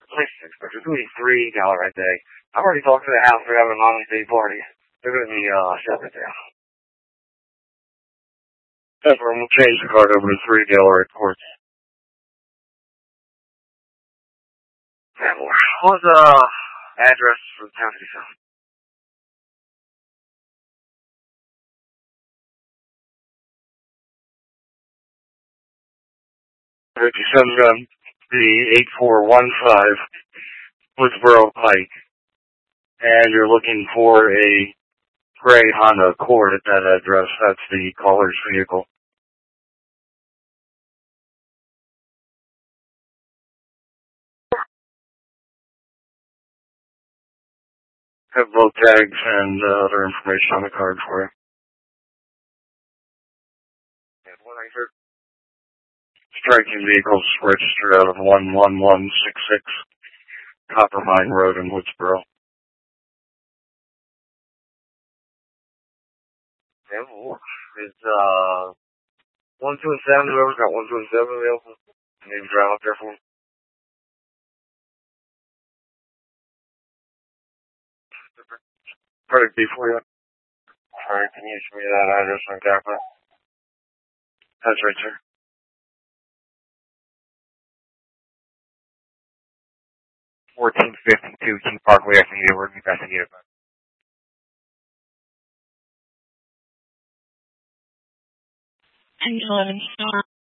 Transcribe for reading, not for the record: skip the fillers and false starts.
Place expert. It's going to be $3 a day. I've already talked to the house. We're having a Mother's Day party. They're going to be shutting it down. That's where we'll change the card over to $3 at court. What's the address for the town city center? 57 gun, the 8415 Woodsboro Pike. And you're looking for a gray Honda Accord at that address. That's the caller's vehicle. Have both tags and other information on the card for you. And when I heard striking vehicles registered out of 11166 Copper Mine Road in Woodsboro. Yeah, it's 1, 2, and 7. Whoever's got 1, 2, and 7 available, maybe drive up there for me. Product B for you. Alright, can you show me that address on Capra? That's right, sir. 1452 King Parkway, Pasadena. We're going to be Pasadena. And 11 star.